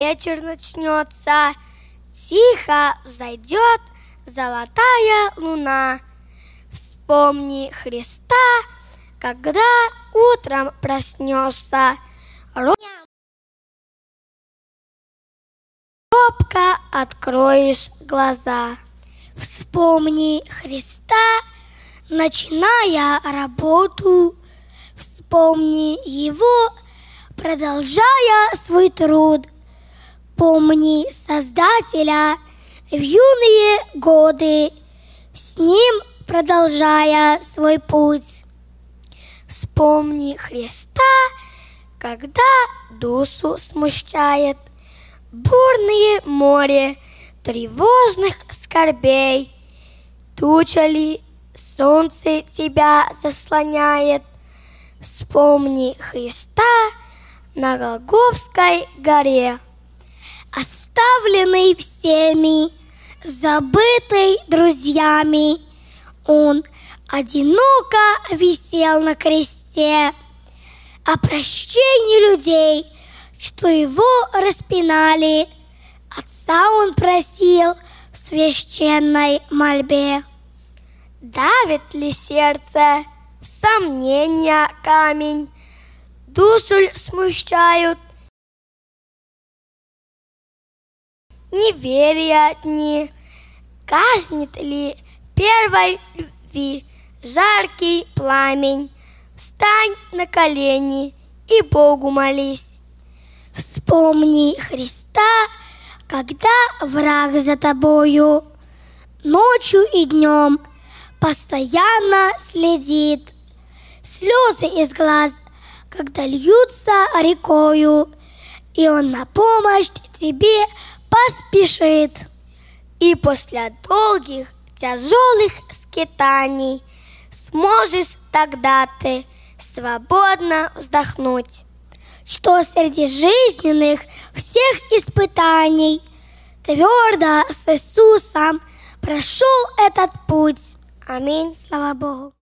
вечер начнется, тихо взойдет золотая луна. Вспомни Христа, когда утром проснешься, робко откроешь глаза. Вспомни Христа, начиная работу, вспомни Его, продолжая свой труд. Помни Создателя в юные годы, с Ним продолжая свой путь. Вспомни Христа, когда душу смущает бурное море тревожных скорбей. Туча ли солнце тебя заслоняет? Вспомни Христа на Голгофской горе. Оставленный всеми, забытый друзьями, Он одиноко висел на кресте. О прощении людей, что Его распинали, Отца Он просил в священной мольбе. Давит ли сердце сомнения камень, душу смущают неверия дни? Гаснет ли первой любви жаркий пламень? Встань на колени и Богу молись. Вспомни Христа, когда враг за тобою ночью и днем постоянно следит. Слезы из глаз, когда льются рекою, и Он на помощь тебе поспешит. И после долгих тяжелых скитаний сможешь тогда ты свободно вздохнуть, что среди жизненных всех испытаний твердо с Иисусом прошел этот путь. Аминь. Слава Богу.